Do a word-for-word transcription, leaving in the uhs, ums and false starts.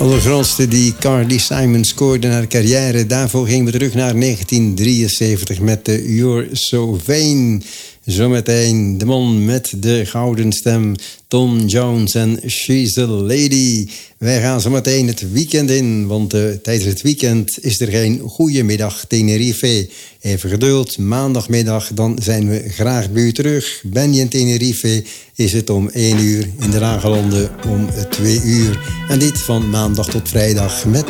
allergrootste die Carly Simon scoorde naar carrière. Daarvoor gingen we terug naar negentien drieënzeventig met de You're So Vain. Zometeen de man met de gouden stem, Tom Jones en She's a Lady. Wij gaan zometeen het weekend in, want uh, tijdens het weekend is er geen Goeiemiddag Tenerife. Even geduld, maandagmiddag, dan zijn we graag bij u terug. Ben je in Tenerife, is het om één uur, in de Lage Landen om twee uur. En dit van maandag tot vrijdag met